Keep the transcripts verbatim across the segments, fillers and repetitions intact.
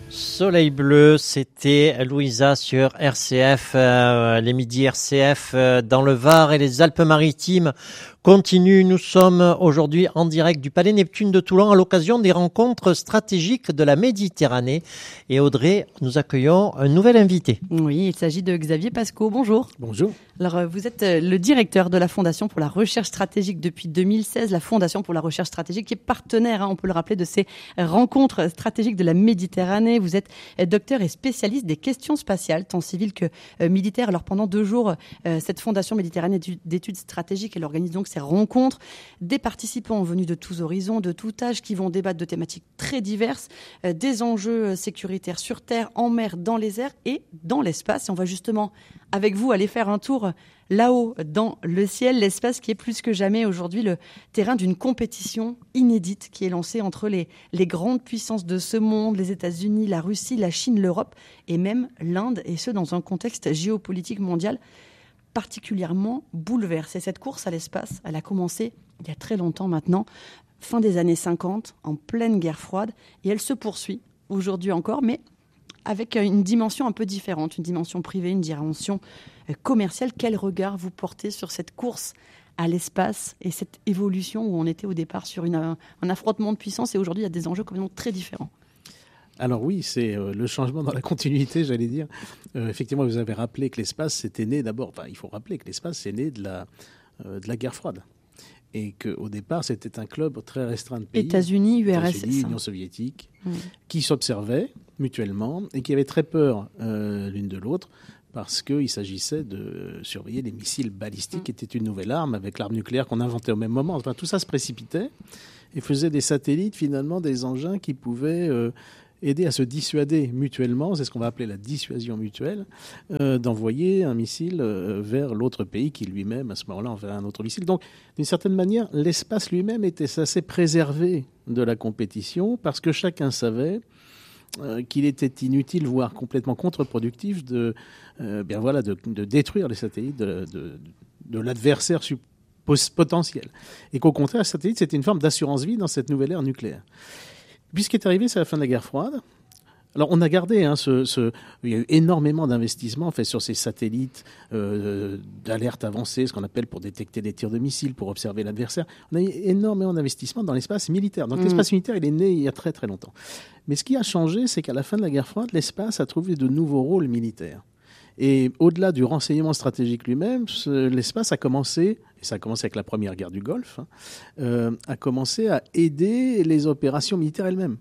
Soleil bleu, c'était Louisa sur R C F, euh, les midis R C F euh, dans le Var et les Alpes-Maritimes continuent. Nous sommes aujourd'hui en direct du Palais Neptune de Toulon à l'occasion des rencontres stratégiques de la Méditerranée. Et Audrey, nous accueillons un nouvel invité. Oui, il s'agit de Xavier Pasco. Bonjour. Bonjour. Alors, vous êtes le directeur de la Fondation pour la recherche stratégique depuis deux mille seize. La Fondation pour la recherche stratégique qui est partenaire, hein, on peut le rappeler, de ces rencontres stratégiques de la Méditerranée. Vous êtes docteur et spécialiste des questions spatiales, tant civiles que euh, militaires. Alors, pendant deux jours, euh, cette Fondation Méditerranée d'études stratégiques, elle organise donc ces rencontres. Des participants venus de tous horizons, de tout âge, qui vont débattre de thématiques très diverses, euh, des enjeux sécuritaires sur Terre, en mer, dans les airs et dans l'espace. Et on va justement, avec vous, aller faire un tour là-haut, dans le ciel, l'espace qui est plus que jamais aujourd'hui le terrain d'une compétition inédite qui est lancée entre les, les grandes puissances de ce monde, les États-Unis, la Russie, la Chine, l'Europe et même l'Inde, et ce dans un contexte géopolitique mondial particulièrement bouleversé. Cette course à l'espace, elle a commencé il y a très longtemps maintenant, fin des années cinquante, en pleine guerre froide, et elle se poursuit aujourd'hui encore, mais avec une dimension un peu différente, une dimension privée, une dimension commerciale. Quel regard vous portez sur cette course à l'espace et cette évolution où on était au départ sur une, un affrontement de puissance et aujourd'hui il y a des enjeux complètement très différents? Alors oui, c'est euh, le changement dans la continuité, j'allais dire. Euh, effectivement, vous avez rappelé que l'espace, c'était né d'abord, enfin il faut rappeler que l'espace, c'est né de la, euh, de la guerre froide. Et qu'au départ, c'était un club très restreint de pays. États-Unis, U R S S. États-Unis, Union soviétique, mmh. qui s'observaient mutuellement et qui avaient très peur euh, l'une de l'autre parce qu'il s'agissait de surveiller les missiles balistiques, mmh. qui étaient une nouvelle arme avec l'arme nucléaire qu'on inventait au même moment. Enfin, tout ça se précipitait et faisait des satellites, finalement, des engins qui pouvaient euh, aider à se dissuader mutuellement, c'est ce qu'on va appeler la dissuasion mutuelle, euh, d'envoyer un missile euh, vers l'autre pays qui lui-même, à ce moment-là, enverrait un autre missile. Donc, d'une certaine manière, l'espace lui-même était assez préservé de la compétition parce que chacun savait euh, qu'il était inutile, voire complètement contre-productif de, euh, bien voilà, de, de détruire les satellites de, de, de l'adversaire potentiel. Et qu'au contraire, les satellites, c'était une forme d'assurance vie dans cette nouvelle ère nucléaire. Puis ce qui est arrivé, c'est la fin de la guerre froide. Alors on a gardé, hein, ce, ce, il y a eu énormément d'investissements faits sur ces satellites euh, d'alerte avancée, ce qu'on appelle pour détecter des tirs de missiles, pour observer l'adversaire. On a eu énormément d'investissements dans l'espace militaire. Donc mmh. l'espace militaire, il est né il y a très très longtemps. Mais ce qui a changé, c'est qu'à la fin de la guerre froide, l'espace a trouvé de nouveaux rôles militaires. Et au-delà du renseignement stratégique lui-même, l'espace a commencé, et ça a commencé avec la première guerre du Golfe, hein, euh, a commencé à aider les opérations militaires elles-mêmes.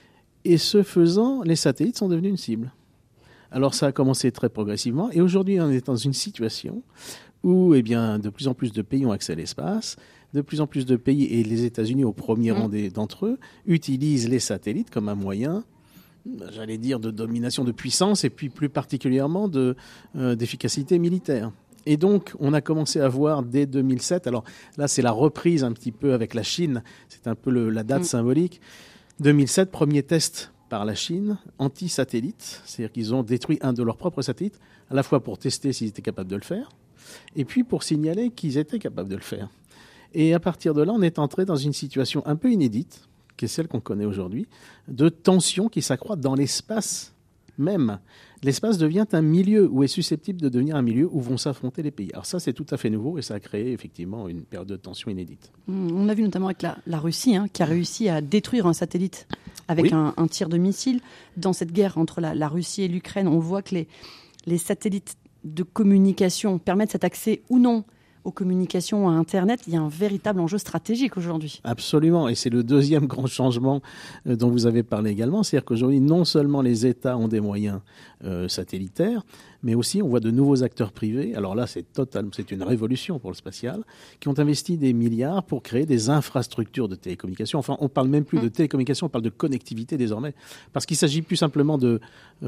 Et ce faisant, les satellites sont devenus une cible. Alors ça a commencé très progressivement, et aujourd'hui on est dans une situation où eh bien, de plus en plus de pays ont accès à l'espace, de plus en plus de pays, et les États-Unis au premier mmh. rang des, d'entre eux, utilisent les satellites comme un moyen, j'allais dire, de domination, de puissance, et puis plus particulièrement de, euh, d'efficacité militaire. Et donc, on a commencé à voir dès deux mille sept, alors là, c'est la reprise un petit peu avec la Chine, c'est un peu le, la date mmh. symbolique. deux mille sept, premier test par la Chine, anti-satellite, c'est-à-dire qu'ils ont détruit un de leurs propres satellites, à la fois pour tester s'ils étaient capables de le faire, et puis pour signaler qu'ils étaient capables de le faire. Et à partir de là, on est entré dans une situation un peu inédite, qui est celle qu'on connaît aujourd'hui, de tension qui s'accroît dans l'espace même. L'espace devient un milieu où est susceptible de devenir un milieu où vont s'affronter les pays. Alors ça, c'est tout à fait nouveau et ça a créé effectivement une période de tension inédite. Mmh, on a vu notamment avec la, la Russie, hein, qui a réussi à détruire un satellite avec oui. un, un tir de missile. Dans cette guerre entre la, la Russie et l'Ukraine, on voit que les, les satellites de communication permettent cet accès ou non aux communications, à Internet. Il y a un véritable enjeu stratégique aujourd'hui. Absolument, et c'est le deuxième grand changement euh, dont vous avez parlé également, c'est-à-dire qu'aujourd'hui, non seulement les États ont des moyens euh, satellitaires, mais aussi on voit de nouveaux acteurs privés, alors là c'est total, c'est une révolution pour le spatial, qui ont investi des milliards pour créer des infrastructures de télécommunications. Enfin, on ne parle même plus mmh. de télécommunications, on parle de connectivité désormais, parce qu'il ne s'agit plus simplement de